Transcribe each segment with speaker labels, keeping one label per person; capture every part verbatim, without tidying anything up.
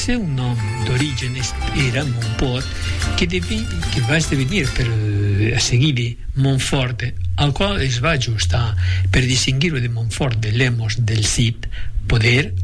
Speaker 1: seu nom d'origen era Montport, que, devi, que va esdevenir per a seguire Montfort, al qual es va ajustar per distinguir-ho de Montfort, de Lemos, del Cid, poder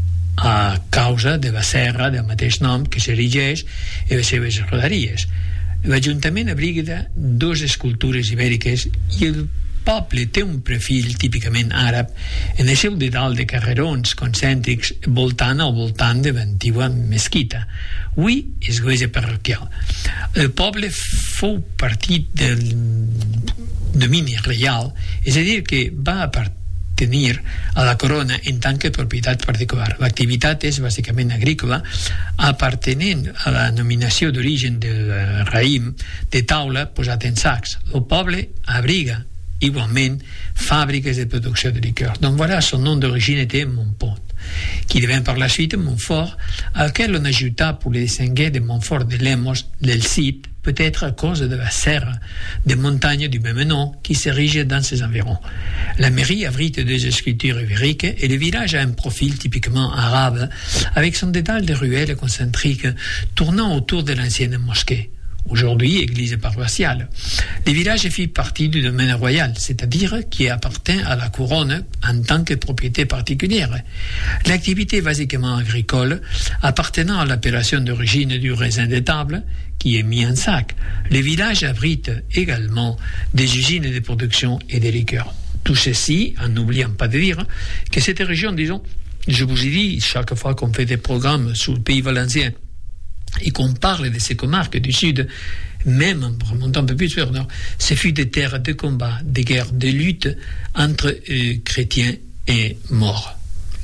Speaker 1: a causa de la serra del mateix nom que s'erigeix i les seves rodaries. L'Ajuntament abriga dues escultures ibèriques i el poble té un perfil típicament àrab en el seu dedal de carrerons concèntrics voltant al voltant de l'antiga mesquita, avui església parroquial. El poble fou partit del domini reial, és a dir, que va tenir a la corona en tant que propietat particular. L'activitat és bàsicament agrícola, appartenent a la nominació d'origen del raïm de taula posat en sacs. El poble abriga igualment fàbriques de producció de licor. Donc voilà, son nom d'origine était Montport, qui devint par la suite Montfort, à laquelle on ajouta pour le distinguer de Montfort de Lemos, del Cid, peut-être à cause de la serre des montagnes du même nom qui s'érige dans ses environs. La mairie abrite deux sculptures ibériques et le village a un profil typiquement arabe, avec son dédale de ruelles concentriques tournant autour de l'ancienne mosquée, aujourd'hui église paroissiale. Le village fait partie du domaine royal, c'est-à-dire qui appartient à la couronne en tant que propriété particulière. L'activité basiquement agricole, appartenant à l'appellation d'origine du raisin de table, qui est mis en sac. Le village abrite également des usines de production et de liqueurs. Tout ceci, en n'oubliant pas de dire que cette région, disons, je vous ai dit, chaque fois qu'on fait des programmes sur le pays valencien, et qu'on parle de ces comarques du sud, même en remontant un peu plus vers le nord, ce fut des terres de combat, de guerres, de luttes entre euh, chrétiens et morts.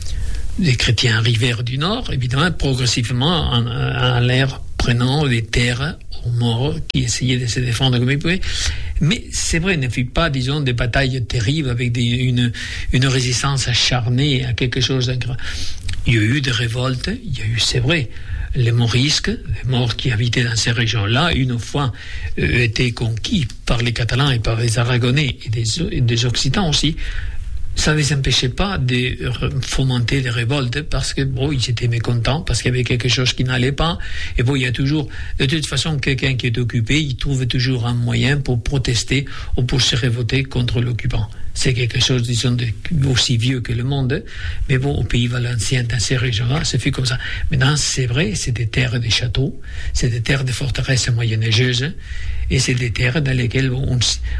Speaker 1: Les chrétiens arrivèrent du nord, évidemment, progressivement en, en l'air prenant des terres aux morts qui essayaient de se défendre comme ils pouvaient. Mais c'est vrai, il ne fut pas, disons, des batailles terribles avec des, une, une résistance acharnée à quelque chose d'incroyable. Il y a eu des révoltes, il y a eu, c'est vrai, les Morisques, les morts qui habitaient dans ces régions-là, une fois euh, étaient conquis par les Catalans et par les Aragonais et des, et des Occitans aussi. Ça ne les empêchait pas de fomenter des révoltes parce que, bon, ils étaient mécontents, parce qu'il y avait quelque chose qui n'allait pas. Et bon, il y a toujours, de toute façon, quelqu'un qui est occupé, il trouve toujours un moyen pour protester ou pour se révolter contre l'occupant. C'est quelque chose, disons, de, aussi vieux que le monde. Mais bon, au pays valencien, dans ces régions-là, ça fait comme ça. Maintenant, c'est vrai, c'est des terres de châteaux, c'est des terres de forteresses moyenâgeuses, et c'est des terres dans lesquelles on,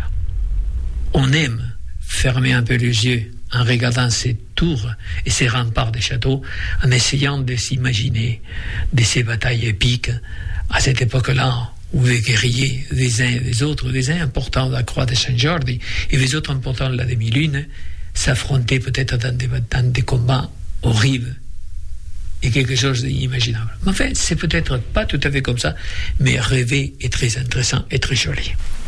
Speaker 1: on aime fermer un peu les yeux en regardant ces tours et ces remparts des châteaux, en essayant de s'imaginer de ces batailles épiques à cette époque-là où les guerriers, les uns et les autres, les uns portant la croix de Saint-Jordi et les autres portant la demi-lune, s'affrontaient peut-être dans des, dans des combats horribles et quelque chose d'inimaginable. Mais enfin, c'est peut-être pas tout à fait comme ça, mais rêver est très intéressant et très joli.